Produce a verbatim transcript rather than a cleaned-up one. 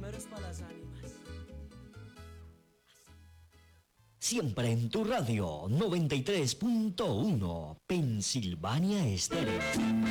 primero es para las ánimas. Siempre en tu radio, noventa y tres punto uno, Pensilvania Estéreo.